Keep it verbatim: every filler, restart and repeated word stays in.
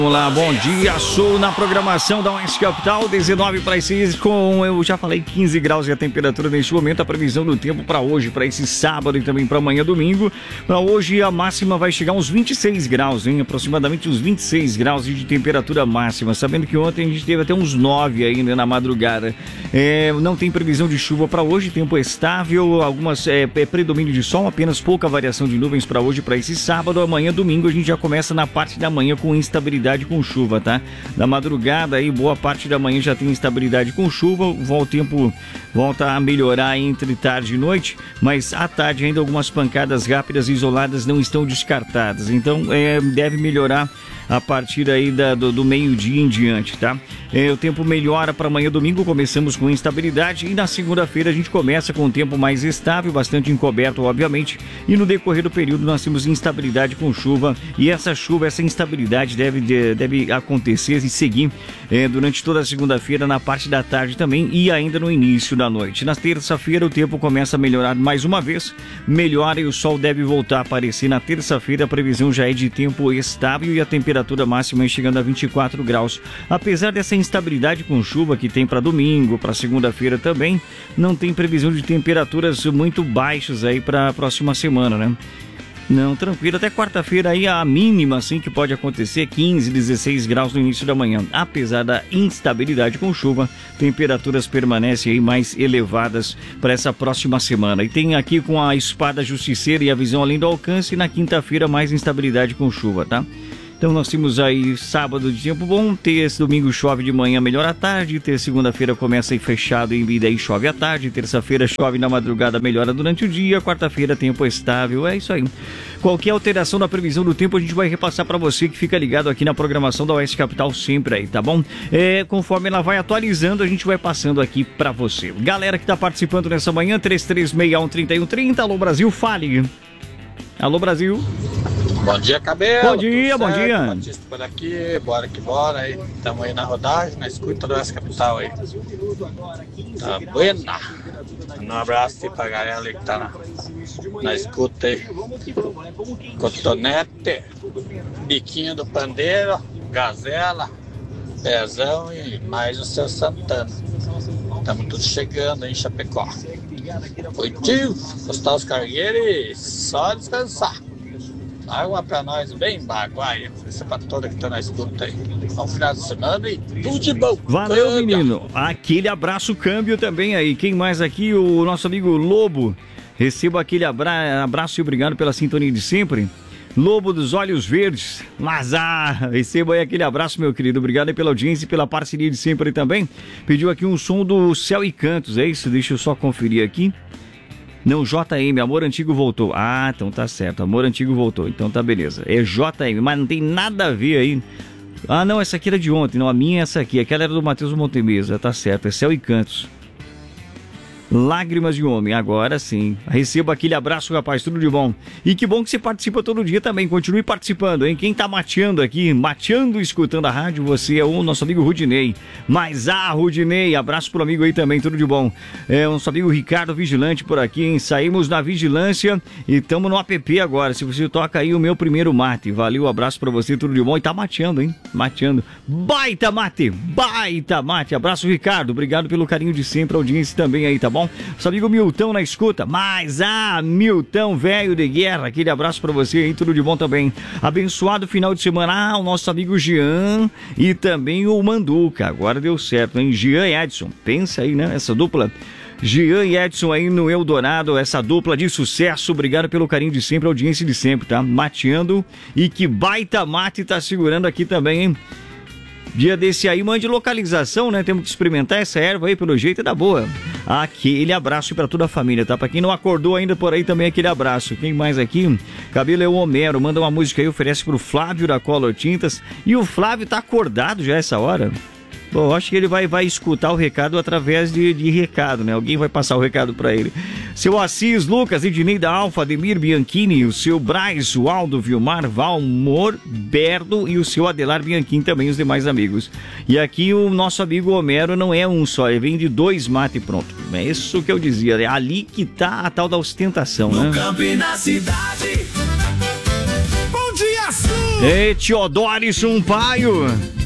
Olá, bom dia, sou na programação da Oeste Capital, dezenove para as seis, com, eu já falei, quinze graus e a temperatura neste momento, a previsão do tempo para hoje, para esse sábado e também para amanhã domingo. Para hoje a máxima vai chegar uns vinte e seis graus, hein? Aproximadamente uns vinte e seis graus de temperatura máxima, sabendo que ontem a gente teve até uns nove ainda na madrugada. É, não tem previsão de chuva para hoje, tempo estável, algumas é, é, predomínio de sol, apenas pouca variação de nuvens para hoje, para esse sábado. Amanhã domingo a gente já começa na parte da manhã com instabilidade com chuva, tá? Da madrugada aí, boa parte da manhã já tem instabilidade com chuva, o tempo volta a melhorar entre tarde e noite, mas à tarde ainda algumas pancadas rápidas e isoladas não estão descartadas, então é, deve melhorar a partir aí da, do, do meio-dia em diante, tá? É, o tempo melhora para amanhã domingo, começamos com instabilidade e na segunda-feira a gente começa com um tempo mais estável, bastante encoberto, obviamente, e no decorrer do período nós temos instabilidade com chuva, e essa chuva, essa instabilidade deve, de, deve acontecer e seguir é, durante toda a segunda-feira, na parte da tarde também e ainda no início da noite. Na terça-feira o tempo começa a melhorar mais uma vez, melhora e o sol deve voltar a aparecer na terça-feira, a previsão já é de tempo estável e a temperatura temperatura máxima chegando a vinte e quatro graus. Apesar dessa instabilidade com chuva que tem para domingo, para segunda-feira também, não tem previsão de temperaturas muito baixas aí para a próxima semana, né? Não, tranquilo, até quarta-feira aí a mínima assim que pode acontecer, quinze, dezesseis graus no início da manhã. Apesar da instabilidade com chuva, temperaturas permanecem aí mais elevadas para essa próxima semana. E tem aqui com a espada justiceira e a visão além do alcance, na quinta-feira mais instabilidade com chuva, tá? Então nós temos aí sábado de tempo bom, terça, domingo chove de manhã, melhora à tarde, terça, segunda-feira começa aí fechado e daí chove à tarde, terça-feira chove na madrugada, melhora durante o dia, quarta-feira tempo estável, é isso aí. Qualquer alteração na previsão do tempo a gente vai repassar para você que fica ligado aqui na programação da Oeste Capital sempre aí, tá bom? É, conforme ela vai atualizando, a gente vai passando aqui para você. Galera que tá participando nessa manhã, três três seis um, três um três zero, alô Brasil, fale. Alô Brasil. Bom dia, Cabelo. Bom dia, bom dia. Batista por aqui, bora que bora aí. Estamos aí na rodagem, na escuta do Oeste Capital aí. Tá buena. Um abraço aí pra galera aí que tá na, na escuta aí. Cotonete, biquinho do pandeiro, gazela, pezão e mais o seu Santana. Estamos tudo chegando aí em Chapecó. Oi, tio. Gostar os cargueiros e só descansar. Água pra nós bem baguaia. Isso é pra toda que tá na escuta aí. Um final de semana e tudo de bom. Valeu, câmbio. Menino. Aquele abraço câmbio também aí. Quem mais aqui? O nosso amigo Lobo. Receba aquele abra... abraço e obrigado pela sintonia de sempre. Lobo dos Olhos Verdes. Lazar. Receba aí aquele abraço, meu querido. Obrigado aí pela audiência e pela parceria de sempre também. Pediu aqui um som do Céu e Cantos. É isso? Deixa eu só conferir aqui. Não, J M, Amor Antigo voltou. Ah, então tá certo, Amor Antigo voltou. Então tá beleza. É J M, mas não tem nada a ver aí. Ah, não, essa aqui era de ontem. Não, a minha é essa aqui. Aquela era do Matheus Montemesa. Tá certo, é Céu e Cantos. Lágrimas de Homem, agora sim. Receba aquele abraço, rapaz, tudo de bom. E que bom que você participa todo dia também, continue participando, hein? Quem tá mateando aqui, mateando, escutando a rádio, você é o nosso amigo Rudinei. Mas ah, Rudinei, abraço pro amigo aí também, tudo de bom. É o nosso amigo Ricardo Vigilante por aqui, hein? Saímos na vigilância e estamos no app agora. Se você toca aí o meu primeiro mate, valeu, abraço pra você, tudo de bom. E tá mateando, hein? Mateando. Baita mate, baita mate. Abraço, Ricardo, obrigado pelo carinho de sempre, a audiência também aí, tá bom? Nosso amigo Milton na escuta, mas ah, Milton, velho de guerra, aquele abraço pra você aí, tudo de bom também. Abençoado final de semana, ah, o nosso amigo Jean e também o Manduca, agora deu certo, hein? Jean e Edson, pensa aí, né, essa dupla. Jean e Edson aí no Eldorado, essa dupla de sucesso, obrigado pelo carinho de sempre, audiência de sempre, tá? Mateando e que baita mate tá segurando aqui também, hein? Dia desse aí, mande localização, né? Temos que experimentar essa erva aí, pelo jeito é da boa. Aquele abraço para toda a família, tá? Pra quem não acordou ainda por aí também, aquele abraço. Quem mais aqui? Cabelo é o Homero, manda uma música aí, oferece pro Flávio da Color Tintas. E o Flávio tá acordado já essa hora. Bom, acho que ele vai, vai escutar o recado através de, de recado, né? Alguém vai passar o recado pra ele. Seu Assis, Lucas, Ednei da Alfa, Ademir Bianchini, o seu Braz, o Aldo, Vilmar, Valmor, Berdo e o seu Adelar Bianchini também, os demais amigos. E aqui o nosso amigo Homero não é um só, ele vem de dois mate pronto. É isso que eu dizia, é ali que tá a tal da ostentação, né? No campo e na cidade. Bom dia, Sul! E Teodoro Sampaio.